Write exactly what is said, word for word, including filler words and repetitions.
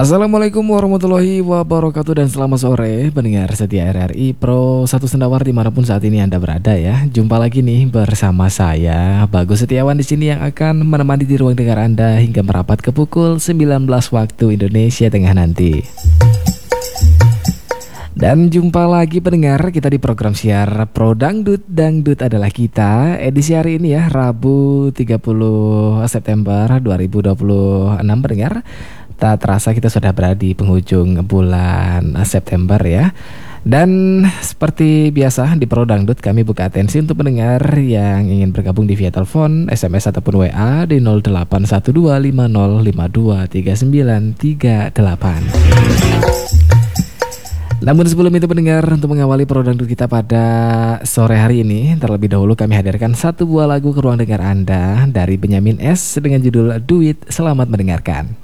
Assalamualaikum warahmatullahi wabarakatuh dan selamat sore pendengar setia R R I Pro satu Sendawar dimanapun saat ini Anda berada ya. Jumpa lagi nih bersama saya Bagus Setiawan di sini yang akan menemani di ruang dengar Anda hingga merapat ke pukul sembilan belas waktu Indonesia Tengah nanti. Dan jumpa lagi pendengar kita di program siar Pro Dangdut. Dangdut adalah kita. Edisi hari ini ya Rabu tiga puluh September dua ribu dua puluh enam pendengar. Tak terasa kita sudah berada di penghujung bulan September ya. Dan seperti biasa di Pro Dangdut kami buka atensi untuk pendengar yang ingin bergabung di via telepon, S M S ataupun W A di nol delapan satu dua lima nol lima dua tiga sembilan tiga delapan. Namun sebelum itu pendengar, untuk mengawali Pro Dangdut kita pada sore hari ini, terlebih dahulu kami hadirkan satu buah lagu ke ruang dengar Anda dari Benyamin S dengan judul Duit. Selamat mendengarkan.